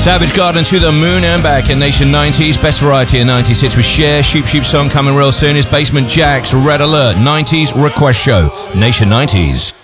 Savage Garden to the Moon and back in Nation 90s. Best variety of 90s hits with Cher. Shoop song coming real soon is Basement Jaxx. Red Alert 90s Request Show. Nation 90s.